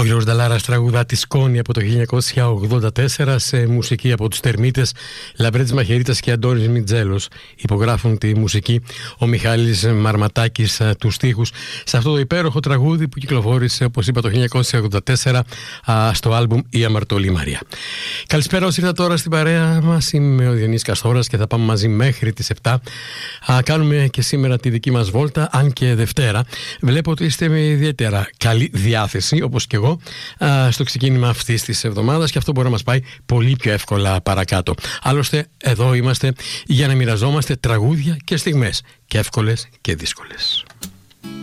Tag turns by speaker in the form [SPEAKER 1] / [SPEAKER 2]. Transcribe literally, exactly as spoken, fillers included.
[SPEAKER 1] Γιώργος Νταλάρας τραγουδά τη Σκόνη από το χίλια εννιακόσια ογδόντα τέσσερα σε μουσική από τους Τερμίτες. Λαμπρέτης Μαχαιρίτας και Αντώνης Μιτζέλος υπογράφουν τη μουσική, ο Μιχάλης Μαρματάκης τους στίχους σε αυτό το υπέροχο τραγούδι που κυκλοφόρησε, όπως είπα, το χίλια εννιακόσια ογδόντα τέσσερα στο άλμπουμ «Η Αμαρτωλή Μαρία». Καλησπέρα όσοι ήρθατε τώρα στην παρέα μας. Είμαι ο Διονύσης Καστόρας και θα πάμε μαζί μέχρι τις επτά. Α, κάνουμε και σήμερα τη δική μας βόλτα, αν και Δευτέρα. Βλέπω ότι είστε με ιδιαίτερα καλή διάθεση, όπως και εγώ, α, στο ξεκίνημα αυτής της εβδομάδας, και αυτό μπορεί να μας πάει πολύ πιο εύκολα παρακάτω. Άλλωστε, εδώ είμαστε για να μοιραζόμαστε τραγούδια και στιγμές, και εύκολες και δύσκολες.